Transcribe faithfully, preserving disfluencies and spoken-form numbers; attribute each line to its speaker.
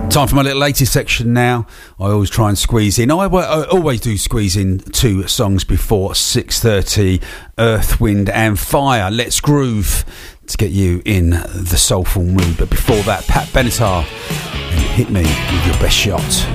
Speaker 1: Time for my little latest section now. I always try and squeeze in. I, I always do squeeze in two songs before six thirty. Earth, Wind and Fire. Let's groove to get you in the soulful mood. But before that, Pat Benatar and Hit Me With Your Best Shot.